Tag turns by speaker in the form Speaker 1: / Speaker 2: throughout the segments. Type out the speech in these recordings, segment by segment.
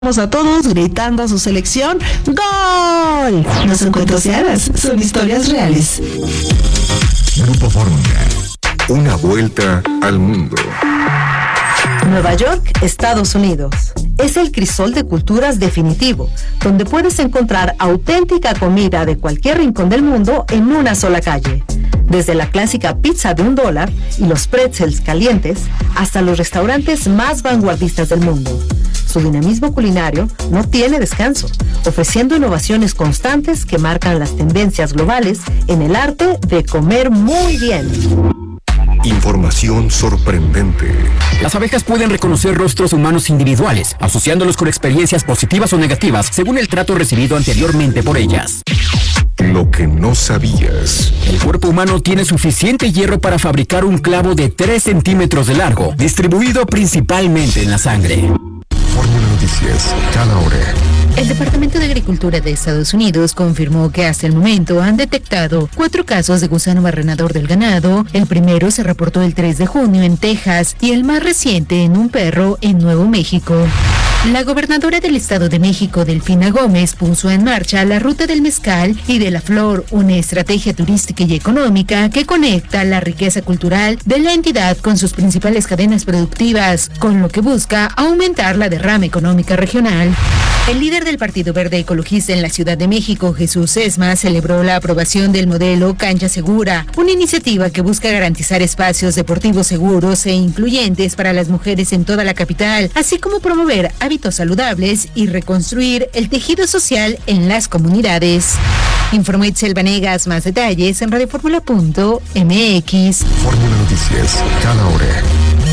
Speaker 1: A todos gritando a su selección ¡Gol! No son cuentos de hadas, son historias reales.
Speaker 2: Grupo Fórmula. Una vuelta al mundo.
Speaker 3: Nueva York, Estados Unidos. Es el crisol de culturas definitivo, donde puedes encontrar auténtica comida de cualquier rincón del mundo en una sola calle. Desde la clásica pizza de $1 y los pretzels calientes, hasta los restaurantes más vanguardistas del mundo. Su dinamismo culinario no tiene descanso, ofreciendo innovaciones constantes que marcan las tendencias globales en el arte de comer muy bien.
Speaker 2: Información sorprendente.
Speaker 4: Las abejas pueden reconocer rostros humanos individuales, asociándolos con experiencias positivas o negativas según el trato recibido anteriormente por ellas.
Speaker 2: Lo que no sabías.
Speaker 4: El cuerpo humano tiene suficiente hierro para fabricar un clavo de 3 centímetros de largo, distribuido principalmente en la sangre.
Speaker 2: Fórmula Noticias, cada hora.
Speaker 5: El Departamento de Agricultura de Estados Unidos confirmó que hasta el momento han detectado 4 casos de gusano barrenador del ganado. El primero se reportó el 3 de junio en Texas y el más reciente en un perro en Nuevo México. La gobernadora del Estado de México, Delfina Gómez, puso en marcha la Ruta del Mezcal y de la Flor, una estrategia turística y económica que conecta la riqueza cultural de la entidad con sus principales cadenas productivas, con lo que busca aumentar la derrama económica regional. El líder del Partido Verde Ecologista en la Ciudad de México, Jesús Esma, celebró la aprobación del modelo Cancha Segura, una iniciativa que busca garantizar espacios deportivos seguros e incluyentes para las mujeres en toda la capital, así como promover hábitos saludables y reconstruir el tejido social en las comunidades. Informó Itzel Vanegas. Más detalles en radioformula.mx.
Speaker 2: Fórmula Noticias, cada hora.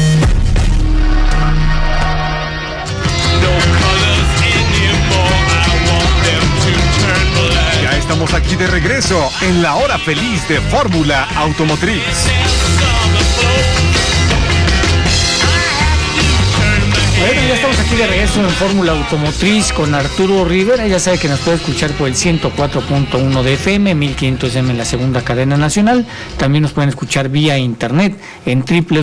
Speaker 6: Estamos aquí de regreso en la hora feliz de Fórmula Automotriz.
Speaker 7: Bueno, ya estamos aquí de regreso en Fórmula Automotriz con Arturo Rivera. Ya sabe que nos puede escuchar por el 104.1 de FM, 1500M en la segunda cadena nacional. También nos pueden escuchar vía internet en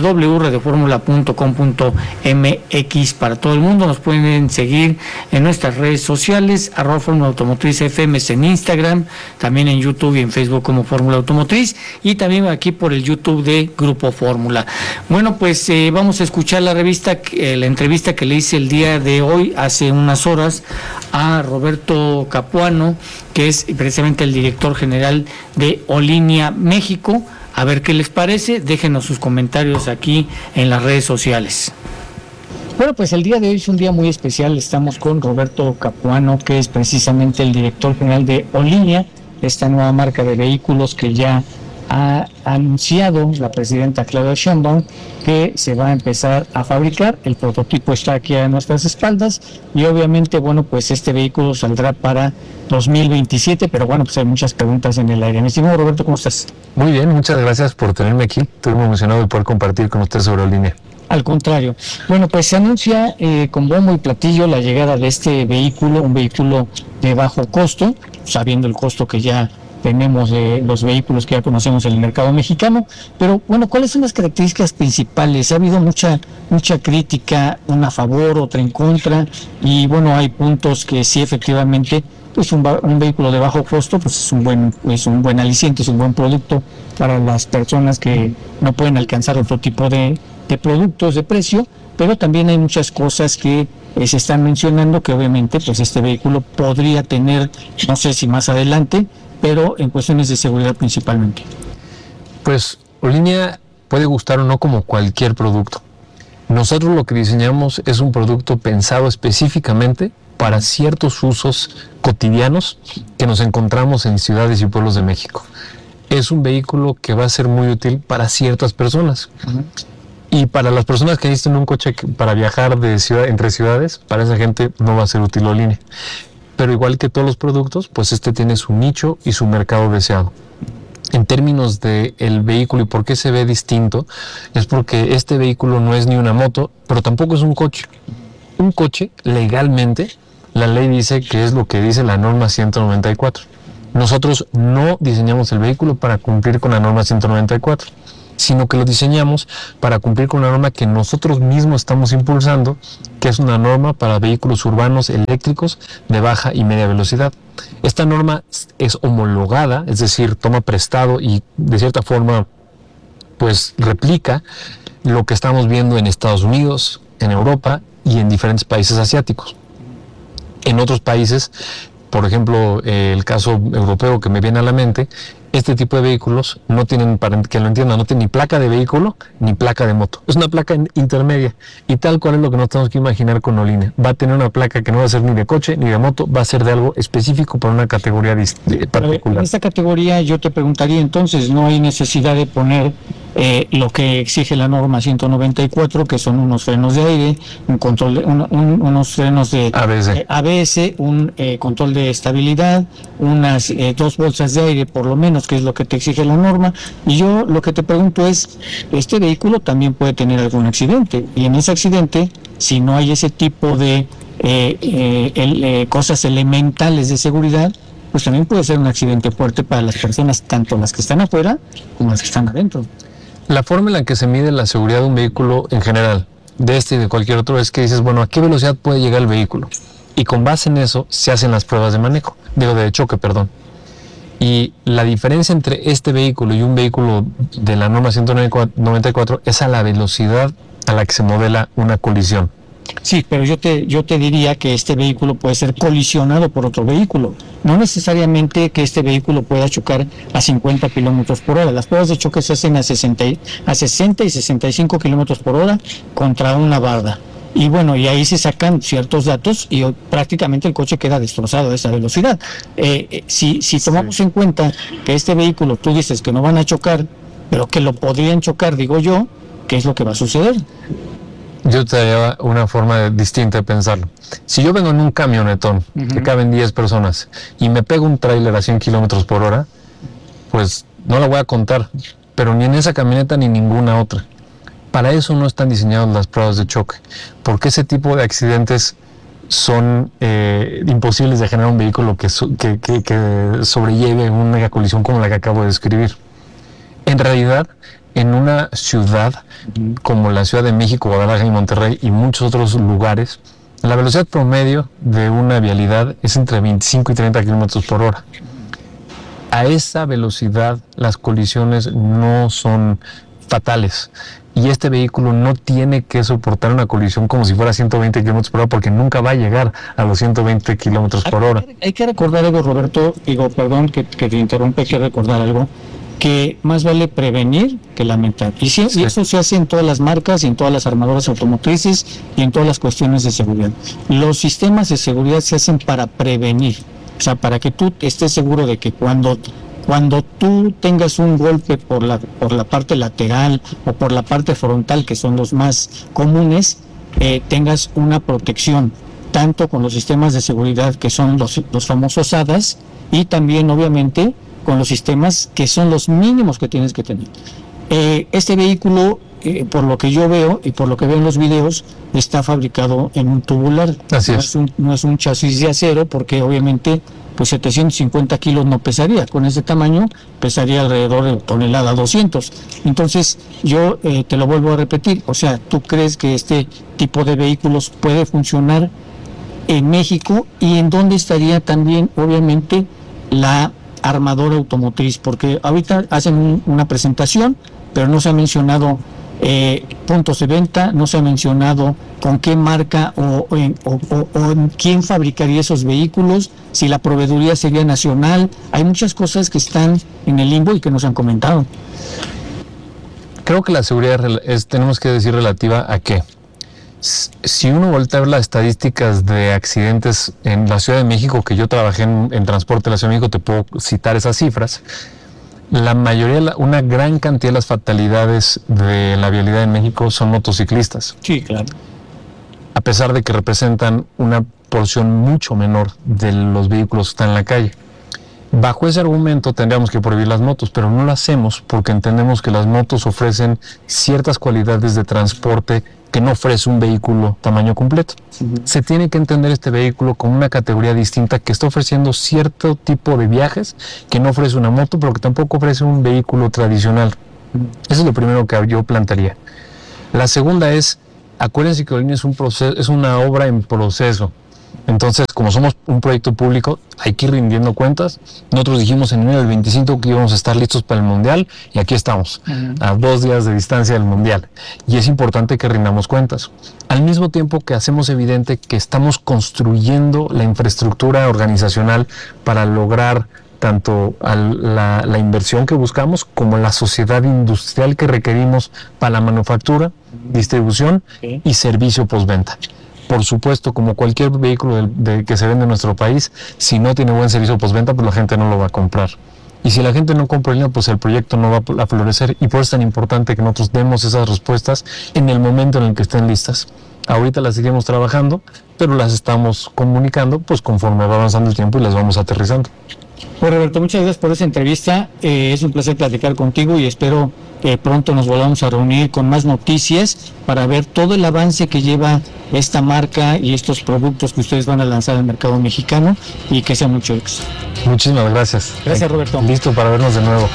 Speaker 7: www.radioformula.com.mx para todo el mundo. Nos pueden seguir en nuestras redes sociales, @Fórmula Automotriz FM en Instagram, también en YouTube y en Facebook como Fórmula Automotriz, y también aquí por el YouTube de Grupo Fórmula. Bueno, pues vamos a escuchar la entrevista que le hice el día de hoy, hace unas horas, a Roberto Capuano, que es precisamente el director general de Olinia México. A ver qué les parece, déjenos sus comentarios aquí en las redes sociales. Bueno, pues el día de hoy es un día muy especial. Estamos con Roberto Capuano, que es precisamente el director general de Olinia, esta nueva marca de vehículos que ya ha anunciado la presidenta Claudia Sheinbaum que se va a empezar a fabricar. El prototipo está aquí a nuestras espaldas y obviamente, bueno, pues este vehículo saldrá para 2027, pero bueno, pues hay muchas preguntas en el aire. Mi estimado Roberto, ¿cómo estás?
Speaker 8: Muy bien, muchas gracias por tenerme aquí. Estoy muy emocionado de poder compartir con ustedes sobre Olinia.
Speaker 7: Al contrario. Bueno, pues se anuncia con bombo y platillo la llegada de este vehículo, un vehículo de bajo costo, sabiendo el costo que ya tenemos de los vehículos que ya conocemos en el mercado mexicano, pero bueno, ¿cuáles son las características principales? Ha habido mucha crítica, una a favor, otra en contra, y bueno, hay puntos que sí, efectivamente, pues un vehículo de bajo costo pues es un buen aliciente, es un buen producto para las personas que no pueden alcanzar otro tipo de productos de precio, pero también hay muchas cosas que se están mencionando que obviamente pues este vehículo podría tener, no sé si más adelante, pero en cuestiones de seguridad principalmente.
Speaker 8: Pues Olinia puede gustar o no como cualquier producto. Nosotros lo que diseñamos es un producto pensado específicamente para ciertos usos cotidianos que nos encontramos en ciudades y pueblos de México. Es un vehículo que va a ser muy útil para ciertas personas. Uh-huh. Y para las personas que necesitan un coche para viajar entre ciudades, para esa gente no va a ser útil Olinia. Pero igual que todos los productos, pues este tiene su nicho y su mercado deseado. En términos del vehículo y por qué se ve distinto, es porque este vehículo no es ni una moto, pero tampoco es un coche. Un coche, legalmente, la ley dice que es lo que dice la norma 194. Nosotros no diseñamos el vehículo para cumplir con la norma 194. sino que lo diseñamos para cumplir con una norma que nosotros mismos estamos impulsando, que es una norma para vehículos urbanos eléctricos de baja y media velocidad. Esta norma es homologada, es decir, toma prestado y de cierta forma pues replica lo que estamos viendo en Estados Unidos, en Europa y en diferentes países asiáticos. En otros países, por ejemplo, el caso europeo que me viene a la mente, este tipo de vehículos no tienen, para que lo entiendan, no tienen ni placa de vehículo ni placa de moto. Es una placa intermedia y tal cual es lo que nos tenemos que imaginar con Olinea. Va a tener una placa que no va a ser ni de coche ni de moto, va a ser de algo específico para una categoría particular.
Speaker 7: En esta categoría yo te preguntaría entonces, ¿no hay necesidad de poner lo que exige la norma 194, que son unos frenos de aire, un control, unos frenos de ABS, un control de estabilidad, unas 2 bolsas de aire por lo menos, que es lo que te exige la norma? Y yo lo que te pregunto es, este vehículo también puede tener algún accidente, y en ese accidente, si no hay ese tipo de cosas elementales de seguridad, pues también puede ser un accidente fuerte para las personas, tanto las que están afuera como las que están adentro.
Speaker 8: La forma en la que se mide la seguridad de un vehículo en general, de este y de cualquier otro, es que dices, bueno, ¿a qué velocidad puede llegar el vehículo? Y con base en eso se hacen las pruebas de manejo, de choque, perdón. Y la diferencia entre este vehículo y un vehículo de la norma 194 es a la velocidad a la que se modela una colisión.
Speaker 7: Sí, pero yo te diría que este vehículo puede ser colisionado por otro vehículo. No necesariamente que este vehículo pueda chocar a 50 kilómetros por hora. Las pruebas de choque se hacen a 60 y 65 kilómetros por hora contra una barda. Y bueno, y ahí se sacan ciertos datos y prácticamente el coche queda destrozado a esa velocidad. Si tomamos en cuenta que este vehículo, tú dices que no van a chocar, pero que lo podrían chocar, digo yo, ¿qué es lo que va a suceder?
Speaker 8: Yo te daría una forma distinta de pensarlo. Si yo vengo en un camionetón que caben 10 personas y me pego un tráiler a 100 kilómetros por hora, pues no la voy a contar, pero ni en esa camioneta ni ninguna otra. Para eso no están diseñadas las pruebas de choque, porque ese tipo de accidentes son imposibles de generar un vehículo que sobrelleve una mega colisión como la que acabo de describir. En realidad, en una ciudad como la Ciudad de México, Guadalajara y Monterrey y muchos otros lugares, la velocidad promedio de una vialidad es entre 25 y 30 kilómetros por hora. A esa velocidad las colisiones no son fatales y este vehículo no tiene que soportar una colisión como si fuera 120 kilómetros por hora, porque nunca va a llegar a los 120 kilómetros por hora.
Speaker 7: Hay que recordar algo, Roberto, perdón que te interrumpa, hay que recordar algo, que más vale prevenir que lamentar. Y eso se hace en todas las marcas y en todas las armadoras automotrices y en todas las cuestiones de seguridad. Los sistemas de seguridad se hacen para prevenir, o sea, para que tú estés seguro de que cuando tú tengas un golpe por la parte lateral o por la parte frontal, que son los más comunes, tengas una protección, tanto con los sistemas de seguridad que son los famosos ADAS, y también obviamente con los sistemas que son los mínimos que tienes que tener. Este vehículo, por lo que yo veo y por lo que veo en los videos, está fabricado en un tubular.
Speaker 8: Así es.
Speaker 7: No es un chasis de acero, porque obviamente pues 750 kilos no pesaría. Con ese tamaño pesaría alrededor de tonelada 200. Entonces yo te lo vuelvo a repetir, o sea, ¿tú crees que este tipo de vehículos puede funcionar en México? ¿Y en dónde estaría también obviamente la armadora automotriz? Porque ahorita hacen una presentación, pero no se ha mencionado puntos de venta, no se ha mencionado con qué marca o en quién fabricaría esos vehículos, si la proveeduría sería nacional. Hay muchas cosas que están en el limbo y que nos han comentado.
Speaker 8: Creo que la seguridad tenemos que decir relativa a qué. Si uno voltea a ver las estadísticas de accidentes en la Ciudad de México, que yo trabajé en transporte de la Ciudad de México, te puedo citar esas cifras. La mayoría, una gran cantidad de las fatalidades de la vialidad en México son motociclistas.
Speaker 7: Sí, claro.
Speaker 8: A pesar de que representan una porción mucho menor de los vehículos que están en la calle. Bajo ese argumento tendríamos que prohibir las motos, pero no lo hacemos porque entendemos que las motos ofrecen ciertas cualidades de transporte que no ofrece un vehículo tamaño completo. Se tiene que entender este vehículo como una categoría distinta que está ofreciendo cierto tipo de viajes que no ofrece una moto, pero que tampoco ofrece un vehículo tradicional. Eso es lo primero que yo plantearía. La segunda es, acuérdense que Aerolínea es un proceso, es una obra en proceso. Entonces, como somos un proyecto público, hay que ir rindiendo cuentas. Nosotros dijimos en enero del 25 que íbamos a estar listos para el Mundial y aquí estamos, a 2 días de distancia del Mundial. Y es importante que rindamos cuentas. Al mismo tiempo que hacemos evidente que estamos construyendo la infraestructura organizacional para lograr tanto la inversión que buscamos como la sociedad industrial que requerimos para la manufactura, distribución y servicio postventa. Por supuesto, como cualquier vehículo que se vende en nuestro país, si no tiene buen servicio postventa, pues la gente no lo va a comprar. Y si la gente no compra en línea, pues el proyecto no va a florecer. Y por eso es tan importante que nosotros demos esas respuestas en el momento en el que estén listas. Ahorita las seguimos trabajando, pero las estamos comunicando pues conforme va avanzando el tiempo y las vamos aterrizando.
Speaker 7: Pues Roberto, muchas gracias por esa entrevista. Es un placer platicar contigo y espero que pronto nos volvamos a reunir con más noticias para ver todo el avance que lleva esta marca y estos productos que ustedes van a lanzar al mercado mexicano y que sea mucho éxito.
Speaker 8: Muchísimas gracias.
Speaker 7: Gracias, Roberto.
Speaker 8: Listo para vernos de nuevo.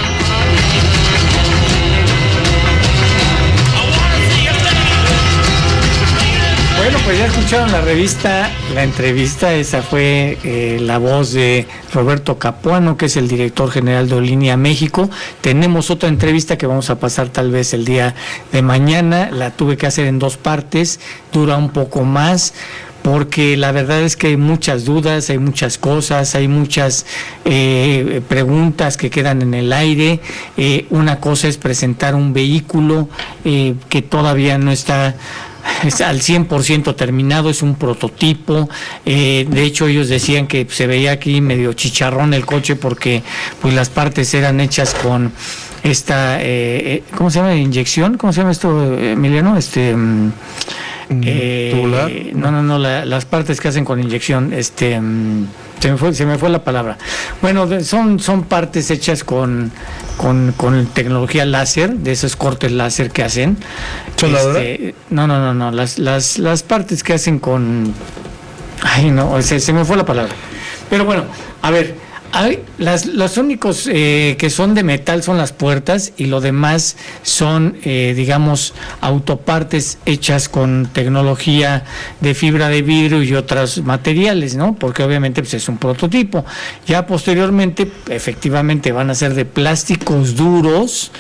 Speaker 7: Bueno, pues ya escucharon la entrevista, esa fue la voz de Roberto Capuano, que es el director general de Aerolínea México. Tenemos otra entrevista que vamos a pasar tal vez el día de mañana, la tuve que hacer en 2 partes, dura un poco más, porque la verdad es que hay muchas dudas, hay muchas cosas, hay muchas preguntas que quedan en el aire. Una cosa es presentar un vehículo que todavía no está al 100% terminado, es un prototipo. De hecho ellos decían que se veía aquí medio chicharrón el coche porque pues las partes eran hechas con esta ¿cómo se llama? Inyección, ¿cómo se llama esto, Emiliano?
Speaker 8: ¿Tubular?
Speaker 7: No, las partes que hacen con inyección, se me fue la palabra. Bueno, son partes hechas con tecnología láser, de esos cortes láser que hacen.
Speaker 8: ¿Soldadura?
Speaker 7: No, las partes que hacen con... Ay, no, se me fue la palabra. Pero bueno, a ver, los únicos que son de metal son las puertas y lo demás son, digamos, autopartes hechas con tecnología de fibra de vidrio y otros materiales, ¿no? Porque obviamente pues, es un prototipo. Ya posteriormente, efectivamente, van a ser de plásticos duros,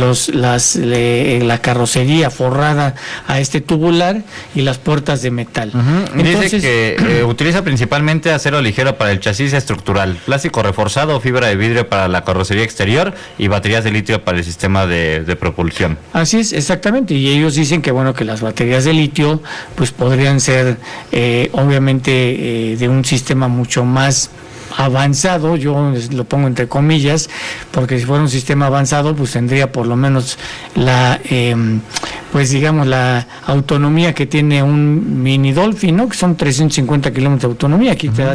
Speaker 7: la carrocería forrada a este tubular y las puertas de metal. Entonces,
Speaker 9: dice que utiliza principalmente acero ligero para el chasis estructural, plástico reforzado, fibra de vidrio para la carrocería exterior y baterías de litio para el sistema de propulsión.
Speaker 7: Así es, exactamente, y ellos dicen que bueno, que las baterías de litio pues podrían ser obviamente de un sistema mucho más avanzado, yo lo pongo entre comillas, porque si fuera un sistema avanzado, pues tendría por lo menos la, pues digamos, la autonomía que tiene un mini Dolphin, ¿no? Que son 350 kilómetros de autonomía, aquí te da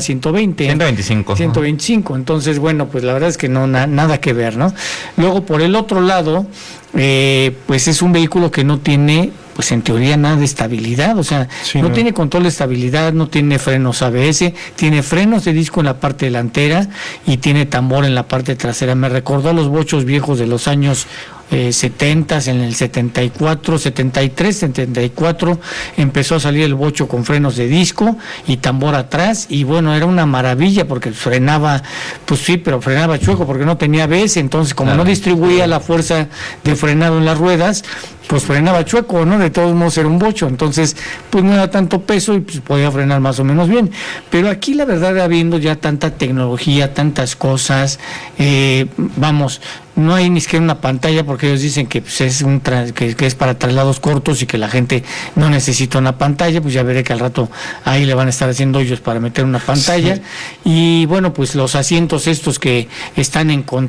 Speaker 7: 125. Entonces, bueno, pues la verdad es que no, nada que ver, ¿no? Luego, por el otro lado, pues es un vehículo que no tiene, pues en teoría nada de estabilidad, o sea, no tiene control de estabilidad, no tiene frenos ABS, tiene frenos de disco en la parte delantera y tiene tambor en la parte trasera. Me recordó a los bochos viejos de los años 70, en el 74, 73, 74 empezó a salir el bocho con frenos de disco y tambor atrás, y bueno, era una maravilla porque frenaba, pues sí, pero frenaba chueco porque no tenía ABS, entonces como no distribuía la fuerza de frenado en las ruedas, pues frenaba chueco, ¿no? De todos modos era un bocho, entonces pues no era tanto peso y pues podía frenar más o menos bien. Pero aquí la verdad, habiendo ya tanta tecnología, tantas cosas, vamos, no hay ni siquiera una pantalla porque ellos dicen que pues, que es para traslados cortos y que la gente no necesita una pantalla, pues ya veré que al rato ahí le van a estar haciendo hoyos para meter una pantalla. Sí. Y bueno, pues los asientos estos que están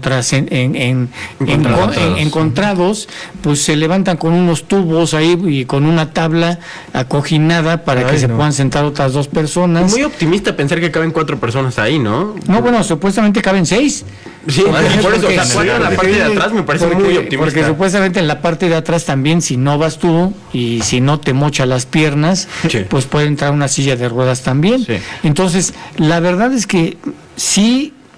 Speaker 7: encontrados, pues se levantan con unos tubos ahí y con una tabla acoginada para que se puedan sentar otras 2 personas.
Speaker 10: Es muy optimista pensar que caben 4 personas ahí, ¿no?
Speaker 7: No, bueno, supuestamente caben 6.
Speaker 10: Sí, por eso, en la parte de atrás me parece muy optimista.
Speaker 7: Porque supuestamente en la parte de atrás también, si no vas tú y si no te mocha las piernas, pues puede entrar una silla de ruedas también. Sí. Entonces, la verdad es que sí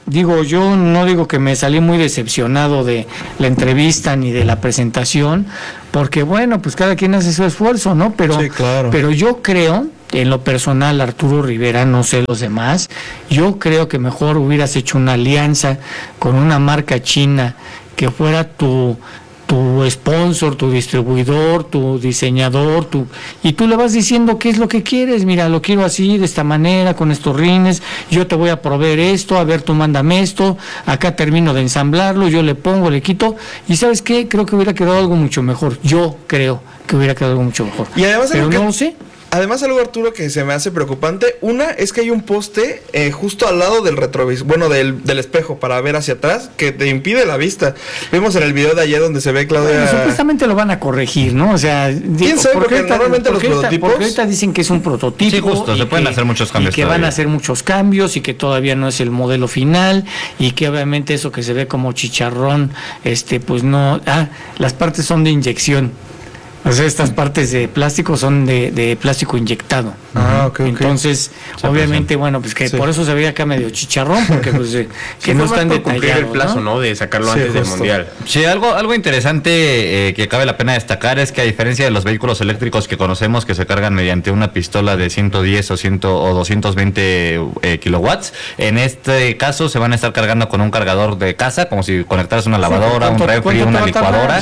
Speaker 7: digo, yo no digo que me salí muy decepcionado de la entrevista ni de la presentación, porque bueno, pues cada quien hace su esfuerzo, ¿no? Pero,
Speaker 11: sí, claro.
Speaker 7: Pero yo creo, en lo personal, Arturo Rivera, no sé los demás, yo creo que mejor hubieras hecho una alianza con una marca china que fuera tu sponsor, tu distribuidor, tu diseñador, y tú le vas diciendo qué es lo que quieres. Mira, lo quiero así, de esta manera, con estos rines, yo te voy a proveer esto, a ver, tú mándame esto, acá termino de ensamblarlo, yo le pongo, le quito, y ¿sabes qué? Creo que hubiera quedado algo mucho mejor. Yo creo que hubiera quedado algo mucho mejor.
Speaker 11: Y además,
Speaker 7: pero no lo sé.
Speaker 11: Además, algo, Arturo, que se me hace preocupante, una es que hay un poste justo al lado del retrovisor, bueno, del espejo para ver hacia atrás, que te impide la vista. Vimos en el video de ayer donde se ve Claudia...
Speaker 7: Bueno, supuestamente lo van a corregir, ¿no? O sea,
Speaker 11: ¿quién sabe? Porque normalmente los prototipos...
Speaker 7: Porque ahorita dicen que es un prototipo.
Speaker 9: Sí, justo, se pueden hacer muchos cambios.
Speaker 7: Y que van a hacer muchos cambios y que todavía no es el modelo final y que obviamente eso que se ve como chicharrón, pues no... las partes son de inyección. O sea, estas partes de plástico son de plástico inyectado.
Speaker 11: Ok.
Speaker 7: Entonces, obviamente, bueno, pues que por eso se veía acá medio chicharrón, porque pues que no están detallados.
Speaker 10: Cumplir el plazo, ¿no? De sacarlo antes del mundial.
Speaker 9: Sí, algo interesante que cabe la pena destacar es que a diferencia de los vehículos eléctricos que conocemos que se cargan mediante una pistola de 110 o 220 kilowatts, en este caso se van a estar cargando con un cargador de casa, como si conectaras una lavadora, un refri, una licuadora.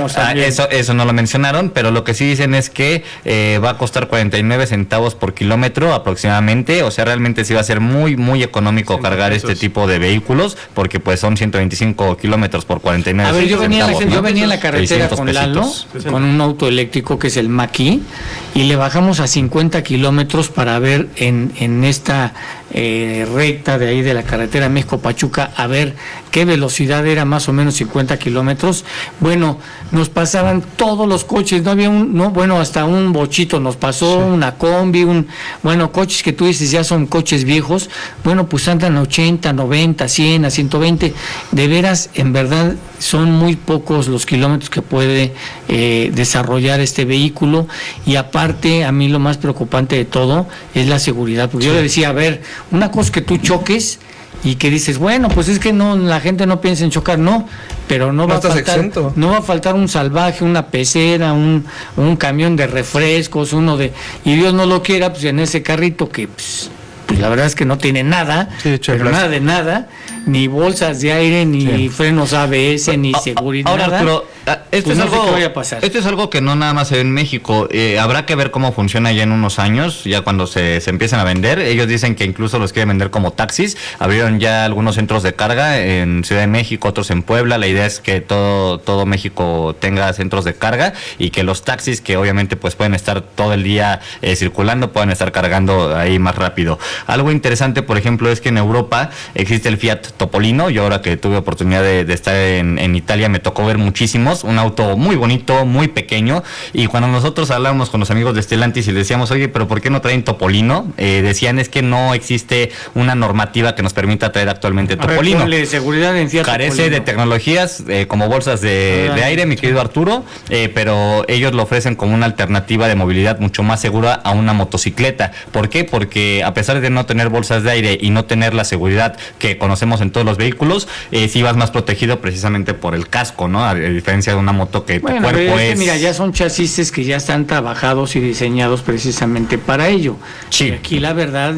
Speaker 9: Eso no lo mencionaron, pero lo que sí dicen es que va a costar 49 centavos por kilómetro aproximadamente. O sea, realmente sí va a ser muy, muy económico cargar este tipo de vehículos, porque pues son 125 kilómetros por 49 centavos.
Speaker 7: A ver, yo venía en la carretera con Lalo, con un auto eléctrico que es el Maki, y le bajamos a 50 kilómetros para ver en esta recta de ahí de la carretera México-Pachuca, a ver qué velocidad era, más o menos 50 kilómetros. Bueno, nos pasaban todos los coches, no había hasta un bochito nos pasó, una combi, coches que tú dices ya son coches viejos, bueno, pues andan a 80, 90, 100, a 120, de veras, en verdad, son muy pocos los kilómetros que puede desarrollar este vehículo, y aparte, a mí lo más preocupante de todo es la seguridad, porque yo le decía, a ver, una cosa es que tú choques y que dices, bueno, pues es que no, la gente no piensa en chocar, no, pero no va a faltar un salvaje, una pecera, un camión de refrescos, y Dios no lo quiera, pues en ese carrito que pues la verdad es que no tiene nada, pero nada de nada, ni bolsas de aire, ni frenos ABS, ni seguridad.
Speaker 9: Ahora, Arturo, esto
Speaker 7: es
Speaker 9: algo que no nada más se ve en México. Habrá que ver cómo funciona ya en unos años, ya cuando se empiecen a vender. Ellos dicen que incluso los quieren vender como taxis. Abrieron ya algunos centros de carga en Ciudad de México, otros en Puebla. La idea es que todo México tenga centros de carga, y que los taxis, que obviamente pues pueden estar todo el día circulando, puedan estar cargando ahí más rápido. Algo interesante, por ejemplo, es que en Europa existe el Fiat Topolino. Yo ahora que tuve oportunidad de estar en Italia, me tocó ver muchísimos, un auto muy bonito, muy pequeño, y cuando nosotros hablábamos con los amigos de Stellantis y les decíamos, oye, pero ¿por qué no traen Topolino? Decían, es que no existe una normativa que nos permita traer actualmente Topolino.
Speaker 7: Seguridad en Fiat
Speaker 9: Carece
Speaker 7: Topolino
Speaker 9: de tecnologías como bolsas de aire, mi querido Arturo, pero ellos lo ofrecen como una alternativa de movilidad mucho más segura a una motocicleta. ¿Por qué? Porque a pesar de no tener bolsas de aire y no tener la seguridad que conocemos en todos los vehículos, sí vas más protegido precisamente por el casco, ¿no? A diferencia de una moto que tu cuerpo
Speaker 7: es... Mira, ya son chasis que ya están trabajados y diseñados precisamente para ello.
Speaker 9: Sí.
Speaker 7: Y aquí la verdad,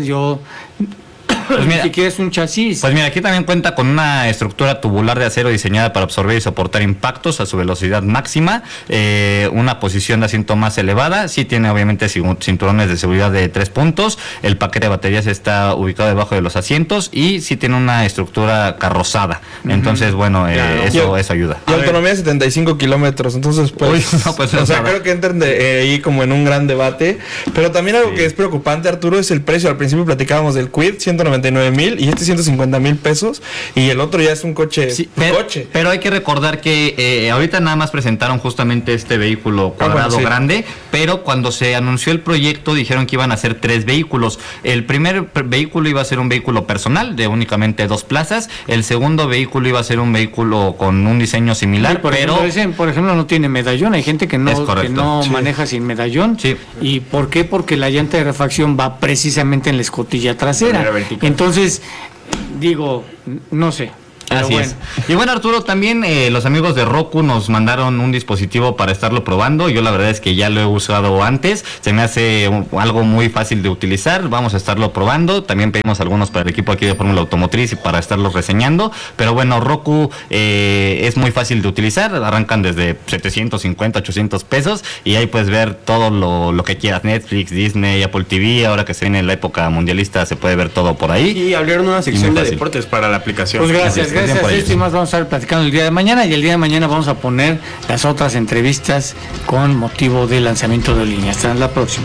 Speaker 7: pues mira, si quieres un chasis.
Speaker 9: Pues mira, aquí también cuenta con una estructura tubular de acero diseñada para absorber y soportar impactos a su velocidad máxima, una posición de asiento más elevada, sí tiene obviamente cinturones de seguridad de 3 puntos, el paquete de baterías está ubicado debajo de los asientos y sí tiene una estructura carrozada. Entonces, bueno, claro. Eso ayuda.
Speaker 11: Y autonomía de 75 kilómetros, entonces pues... o sea, creo que entran ahí como en un gran debate, pero también algo que es preocupante, Arturo, es el precio. Al principio platicábamos del Kwid, 199,000, y 150,000 pesos, y el otro ya es un coche.
Speaker 9: Sí, pero hay que recordar que ahorita nada más presentaron justamente este vehículo cuadrado grande, pero cuando se anunció el proyecto dijeron que iban a ser 3 vehículos. El primer vehículo iba a ser un vehículo personal de únicamente 2 plazas, el segundo vehículo iba a ser un vehículo con un diseño similar,
Speaker 7: por ejemplo, no tiene medallón. Hay gente que no maneja sin medallón.
Speaker 9: Sí.
Speaker 7: ¿Y por qué? Porque la llanta de refacción va precisamente en la escotilla trasera. Entonces, digo, no sé.
Speaker 9: Así es. Y bueno, Arturo, también los amigos de Roku nos mandaron un dispositivo para estarlo probando. Yo la verdad es que ya lo he usado antes. Se me hace algo muy fácil de utilizar. Vamos a estarlo probando. También pedimos algunos para el equipo aquí de Fórmula Automotriz y para estarlos reseñando. Pero bueno, Roku es muy fácil de utilizar. Arrancan desde 750, 800 pesos y ahí puedes ver todo lo que quieras. Netflix, Disney, Apple TV. Ahora que se viene la época mundialista se puede ver todo por ahí.
Speaker 10: Y abrieron una sección de deportes para la aplicación.
Speaker 7: Pues gracias a esto y más vamos a estar platicando el día de mañana, y el día de mañana vamos a poner las otras entrevistas con motivo del lanzamiento de línea. Hasta la próxima.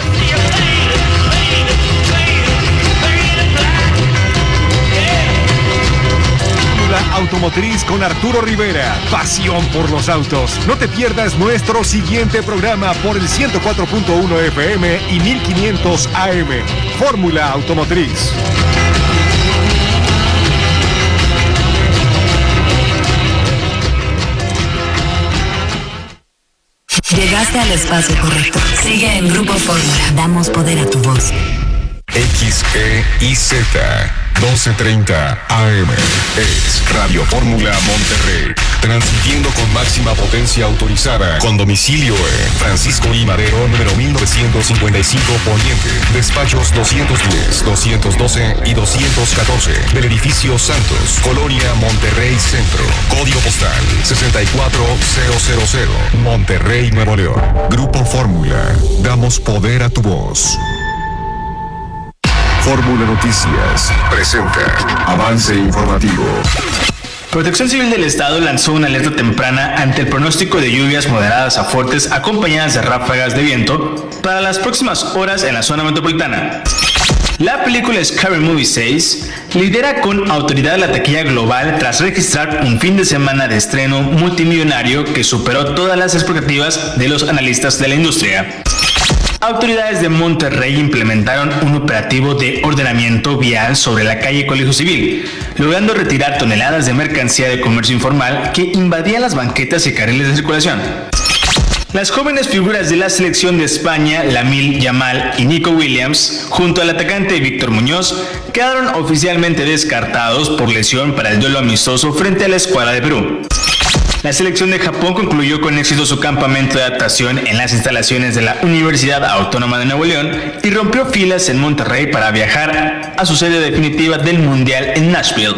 Speaker 6: Automotriz con Arturo Rivera. Pasión por los autos. No te pierdas nuestro siguiente programa por el 104.1 FM y 1500 AM. Fórmula Automotriz.
Speaker 12: Llegaste al espacio correcto. Sigue en Grupo Fórmula. Damos poder a tu voz.
Speaker 2: XEIZ 1230 AM es Radio Fórmula Monterrey, transmitiendo con máxima potencia autorizada, con domicilio en Francisco I. Madero, número 1955 Poniente, despachos 210, 212 y 214 del edificio Santos, Colonia Monterrey Centro, código postal 64000, Monterrey, Nuevo León. Grupo Fórmula, damos poder a tu voz. Fórmula Noticias presenta avance informativo.
Speaker 13: Protección Civil del Estado lanzó una alerta temprana ante el pronóstico de lluvias moderadas a fuertes acompañadas de ráfagas de viento para las próximas horas en la zona metropolitana. La película Scary Movie 6 lidera con autoridad la taquilla global tras registrar un fin de semana de estreno multimillonario que superó todas las expectativas de los analistas de la industria. Autoridades de Monterrey implementaron un operativo de ordenamiento vial sobre la calle Colegio Civil, logrando retirar toneladas de mercancía de comercio informal que invadían las banquetas y carriles de circulación. Las jóvenes figuras de la selección de España, Lamine Yamal y Nico Williams, junto al atacante Víctor Muñoz, quedaron oficialmente descartados por lesión para el duelo amistoso frente a la escuadra de Perú. La selección de Japón concluyó con éxito su campamento de adaptación en las instalaciones de la Universidad Autónoma de Nuevo León y rompió filas en Monterrey para viajar a su sede definitiva del Mundial en Nashville.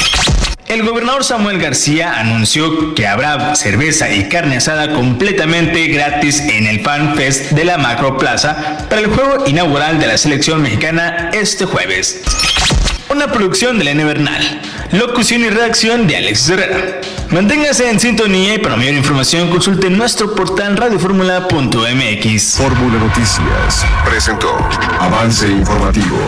Speaker 13: El gobernador Samuel García anunció que habrá cerveza y carne asada completamente gratis en el Fan Fest de la Macro Plaza para el juego inaugural de la selección mexicana este jueves. Una producción de Elena Bernal, locución y redacción de Alexis Herrera. Manténgase en sintonía y para mayor información consulte nuestro portal radioformula.mx.
Speaker 2: Fórmula Noticias presentó avance informativo.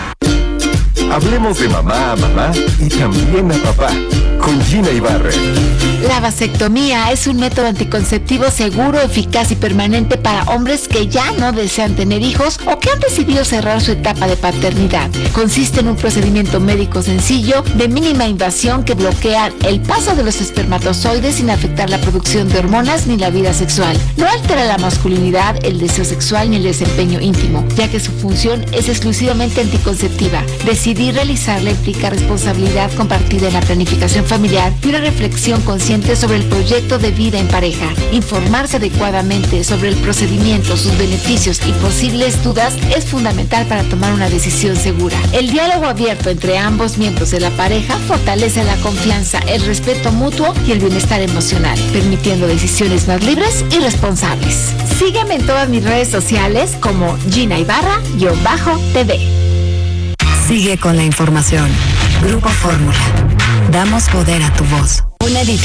Speaker 2: Hablemos de mamá a mamá y también a papá con Gina Ibarra.
Speaker 14: La vasectomía es un método anticonceptivo seguro, eficaz y permanente para hombres que ya no desean tener hijos o que han decidido cerrar su etapa de paternidad. Consiste en un procedimiento médico sencillo, de mínima invasión, que bloquea el paso de los espermatozoides sin afectar la producción de hormonas ni la vida sexual. No altera la masculinidad, el deseo sexual ni el desempeño íntimo, ya que su función es exclusivamente anticonceptiva. Decidir realizarla implica responsabilidad compartida en la planificación familiar y una reflexión consciente sobre el proyecto de vida en pareja. Informarse adecuadamente sobre el procedimiento, sus beneficios y posibles dudas es fundamental para tomar una decisión segura. El diálogo abierto entre ambos miembros de la pareja fortalece la confianza, el respeto mutuo y el bienestar emocional, permitiendo decisiones más libres y responsables. Sígueme en todas mis redes sociales como Gina Ibarra-TV.
Speaker 12: Sigue con la información. Grupo Fórmula. Damos poder a tu voz. Un edificio